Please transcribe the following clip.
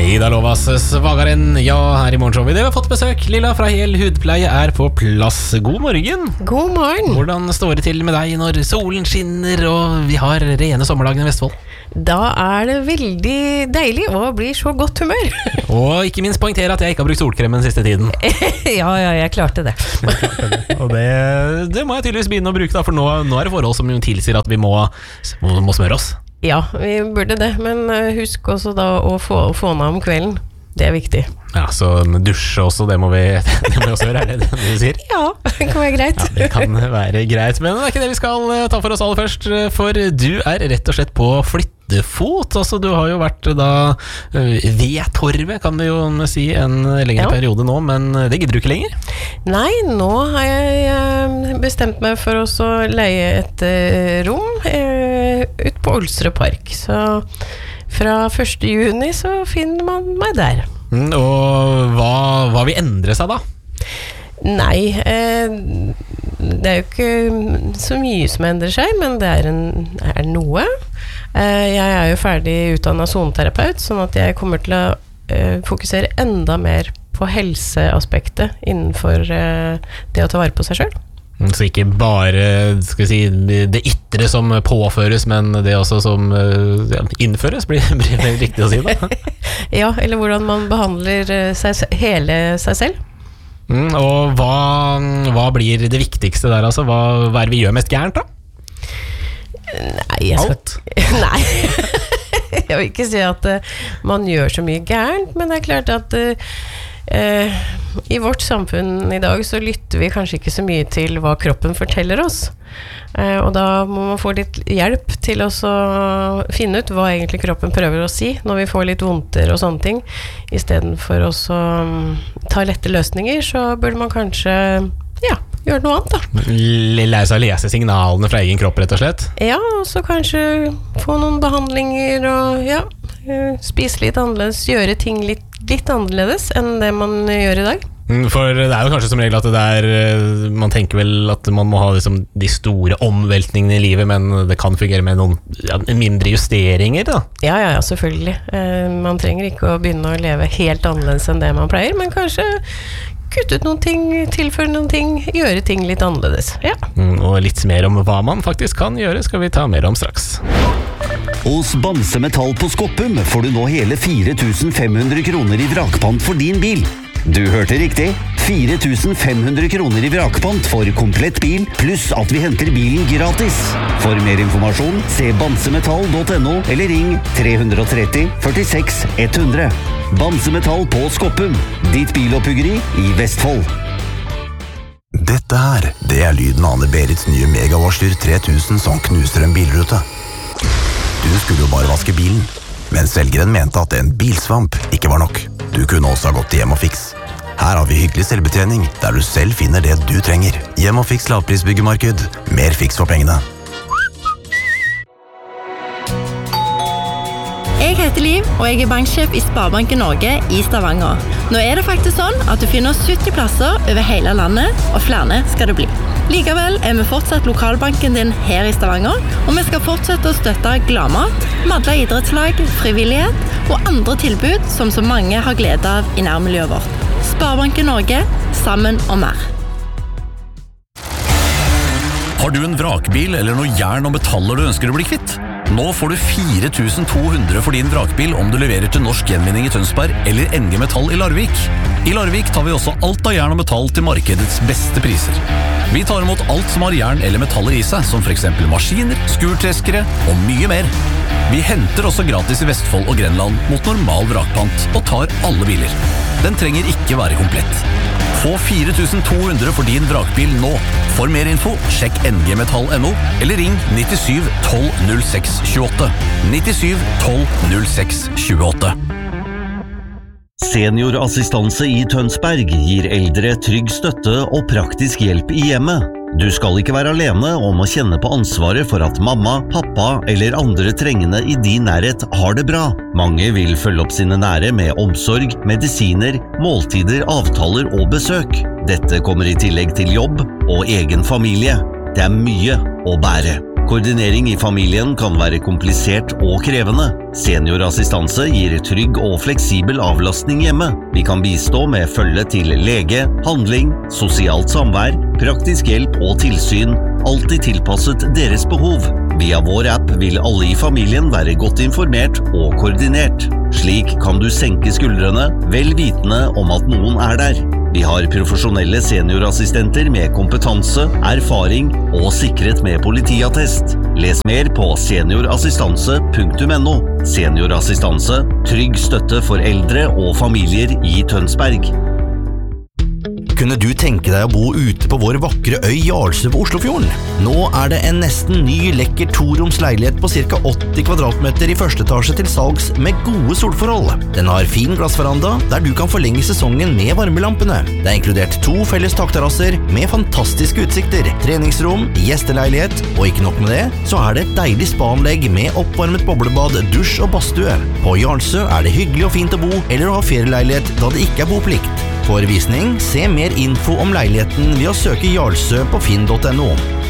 Ida Lovas Svagaren, ja, her I Morgenshowet. Vi har fått besøk. Lilla fra Hel Hudpleie på plass. God morgen. God morgen. Hvordan står det til med deg når solen skinner og vi har rene sommerdagen I Vestfold? Da det veldig deilig å bli så godt humør. Og ikke minst poengtere at jeg ikke har brukt solkrem den siste tiden. Ja, jeg klarte det. Og det må jeg tydeligvis begynne å bruke da, for nå det forhold som tilsier at vi må smøre oss. Ja, vi burde det, men husk også da å få ned om kvelden. Det viktig. Ja, så dusje også, det må vi også gjøre, det det du sier? Ja, det kan være greit. Ja, det kan være greit, men det ikke det vi skal ta for oss aller først, for du rett og slett på flyttefot. Altså, du har jo vært da ved torvet, kan du jo si, en lengre periode nå, men det gidder du ikke lenger? Nei, nå har jeg bestemt meg for å leie et rom ut på Olsrud Park, så fra 1. juni så finner man meg der. Og hva vil endre seg da? Nei, det jo ikke så mye som endrer seg, men det noe. Jeg jo ferdig utdannet zoneterapeut, sånn at jeg kommer til å fokusere enda mer på helseaspektet innenfor det å ta vare på seg selv. Så ikke bare skal vi si, det ytre som påføres, men det også som innføres, blir det riktig å si da? Ja, eller hvordan man behandler hele seg selv. Og hva blir det viktigste der, altså? Hva det vi gjør mest gærent da? Nei, Nei, jeg vil ikke si at man gjør så mye gærent, men det klart at I vårt samfunn I dag så lytter vi kanskje ikke så mye til hva kroppen forteller oss, og da må man få litt hjelp til å finne ut hva egentlig kroppen prøver å si når vi får litt vondter og sånne ting. I stedet for å ta lette løsninger, så burde man kanskje gjøre noe annet da. Lære seg å lese signalene fra egen kropp, rett og slett? Ja, og så kanskje få noen behandlinger og spise litt annerledes, gjøre ting litt annerledes enn det man gjør I dag. For det jo kanskje som regel at det man tenker vel at man må ha liksom de store omveltningene I livet, men det kan fungere med noen mindre justeringer da? Ja, selvfølgelig. Man trenger ikke å begynne å leve helt annerledes enn det man pleier, men kanskje kutte ut noen ting, tilføre noen ting, gjøre ting litt annerledes. Ja. Og litt mer om hva man faktisk kan gjøre skal vi ta mer om straks. Hos Bamse Metall på Skoppum får du nå hele 4.500 kroner I vrakpant for din bil. Du hørte riktig. 4.500 kroner I vrakpant for komplett bil, pluss at vi henter bilen gratis. For mer informasjon, se bamsemetall.no eller ring 330 46 100. Bamse Metall på Skoppum, ditt biloppbyggeri I Vestfold. Dette her, det lyden av Anne-Berits nye Megawarshyr 3000 som knuser en bilrute. Du skulle jo bare vaske bilen, men selgeren mente at en bilsvamp ikke var nok. Du kunne også ha gått til Hjem og Fiks. Her har vi hyggelig selvbetjening, der du selv finner det du trenger. Hjem og Fiks lavprisbyggemarked. Mer fiks for pengene. Jeg heter Liv, og jeg banksjef I Sparebanken Norge I Stavanger. Nå det faktisk sånn at du finner 70 plasser over hele landet, og flere skal det bli. Likevel vi fortsatt lokalbanken din her I Stavanger, og vi skal fortsette å støtte Gladmat, Madla idrettslag, frivillighet og andre tilbud som så mange har glede av I nærmiljøet vårt. Sparebanken Norge, sammen og mer. Har du en vrakbil eller noe jern og metaller du ønsker å bli kvitt? Nå får du 4.200 for din vrakbil om du leverer til Norsk Gjenvinning I Tønsberg eller NG Metall I Larvik. I Larvik tar vi også alt av jern og metall til markedets beste priser. Vi tar imot alt som har jern eller metaller I seg, som for eksempel maskiner, skurtreskere og mye mer. Vi henter også gratis I Vestfold og Grenland mot normal vrakpant og tar alle biler. Den trenger ikke være komplett. Få 4.200 for din vrakbil nå. For mer info, sjekk ngmetall.no eller ring 97 12 06 28. 97 12 06 28. Seniorassistanse I Tønsberg gir eldre trygg støtte og praktisk hjelp I hjemmet. Du skal ikke være alene om å kjenne på ansvaret for at mamma, pappa eller andre trengende I din nærhet har det bra. Mange vil følge opp sine nære med omsorg, medisiner, måltider, avtaler og besøk. Dette kommer I tillegg til jobb og egen familie. Det mye å bære. Koordinering i familien kan være komplisert og krevende. Seniораssistanse gir trygg og fleksibel avlastning hjemme. Vi kan bistå med følge til lege, handling, sosialt samvær, praktisk hjelp og tilsyn, alltid tilpasset deres behov. Via vår app vil alle i familien være godt informert og koordinert. Slik kan du senke skuldrene, vel vitende om at noen er der. Vi har profesjonelle seniorassistenter med kompetanse, erfaring og sikret med politiattest. Les mer på seniorassistanse.no. Seniorassistanse, trygg støtte for eldre og familier i Tønsberg. Kunne du tenke deg å bo ute på vår vakre øy Jarlsø på Oslofjorden? Nå er det en nesten ny, lekker toroms leilighet på ca. 80 kvadratmeter i første etasje til salgs med gode solforhold. Den har fin glassveranda, der du kan forlenge sesongen med varmelampene. Det er inkludert 2 felles takterrasser med fantastiske utsikter, treningsrom, gjesteleilighet, og ikke nok med det, så er det et deilig spaanlegg med oppvarmet boblebad, dusj og badstue. På Jarlsø er det hyggelig og fint å bo, eller å ha ferieleilighet da det ikke er boplikt. For visning, se mer info om leiligheten ved å søke Jarlsø på finn.no.